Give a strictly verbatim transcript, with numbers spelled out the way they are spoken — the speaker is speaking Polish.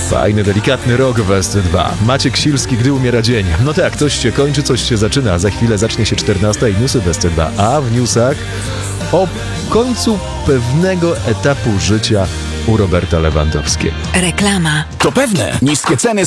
Fajny, delikatny rok w S C dwa. Maciek Silski, Gdy umiera dzień. No tak, coś się kończy, coś się zaczyna. Za chwilę zacznie się czternasta i newsy w S C dwa. A w newsach o końcu pewnego etapu życia u Roberta Lewandowskiego. Reklama. To pewne, niskie ceny